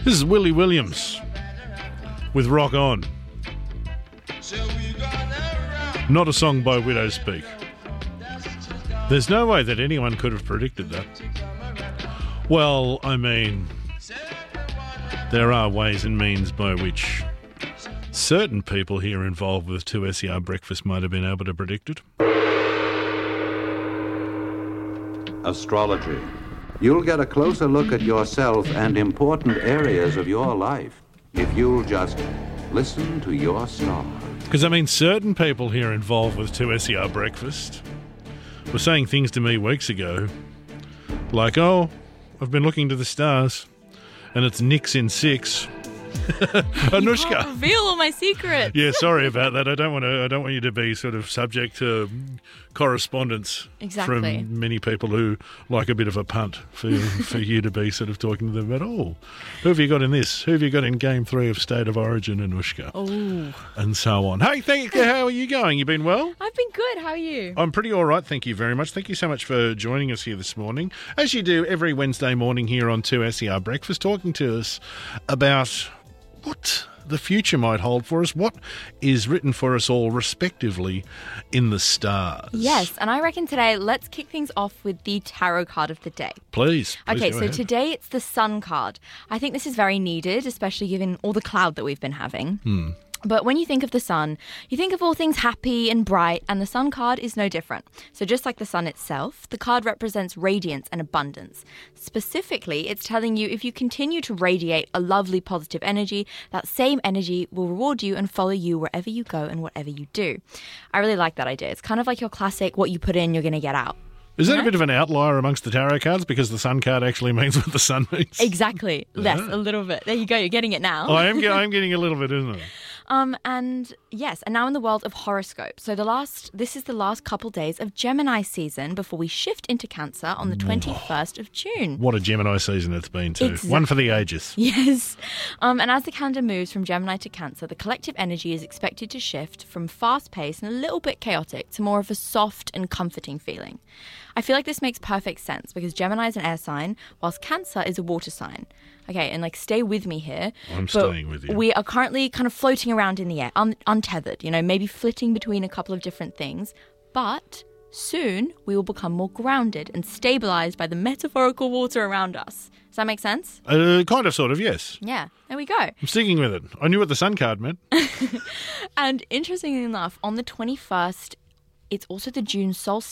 This is Willie Williams with Rock On. Not a song by Widow Speak. There's no way that anyone could have predicted that. Well, I mean, there are ways and means by which certain people here involved with 2SER Breakfast might have been able to predict it. Astrology. You'll get a closer look at yourself and important areas of your life if you'll just listen to your star. Because, I mean, certain people here involved with 2SER Breakfast were saying things to me weeks ago like, oh, I've been looking to the stars and it's Nick's in 6. Anushka. You can't reveal all my secrets. Yeah, sorry about that. I don't want you to be sort of subject to correspondence Exactly. from many people who like a bit of a punt for you to be sort of talking to them about, oh, who have you got in this? Who have you got in Game 3 of State of Origin, Anushka? Oh. And so on. Hey, thank you. How are you going? You been well? I've been good. How are you? I'm pretty all right, thank you very much. Thank you so much for joining us here this morning, as you do every Wednesday morning here on 2SER Breakfast, talking to us about what the future might hold for us, what is written for us all respectively in the stars. Yes, and I reckon today let's kick things off with the tarot card of the day. Please Okay, go so ahead. today it's the Sun card. I think this is very needed, especially given all the cloud that we've been having. But when you think of the sun, you think of all things happy and bright, and the sun card is no different. So just like the sun itself, the card represents radiance and abundance. Specifically, it's telling you if you continue to radiate a lovely positive energy, that same energy will reward you and follow you wherever you go and whatever you do. I really like that idea. It's kind of like your classic, what you put in, you're going to get out. Is that a bit of an outlier amongst the tarot cards because the sun card actually means what the sun means? Exactly. Yes, a little bit. There you go. You're getting it now. I'm getting a little bit, isn't it? And yes, and now in the world of horoscope. So this is the last couple days of Gemini season before we shift into Cancer on the 21st of June. What a Gemini season it's been too. Exactly. One for the ages. Yes. And as the calendar moves from Gemini to Cancer, the collective energy is expected to shift from fast-paced and a little bit chaotic to more of a soft and comforting feeling. I feel like this makes perfect sense because Gemini is an air sign, whilst Cancer is a water sign. Okay, and stay with me here. I'm staying with you. We are currently kind of floating around in the air, untethered, maybe flitting between a couple of different things. But soon we will become more grounded and stabilized by the metaphorical water around us. Does that make sense? Kind of, sort of, yes. Yeah, there we go. I'm sticking with it. I knew what the sun card meant. And interestingly enough, on the 21st, it's also the June solstice.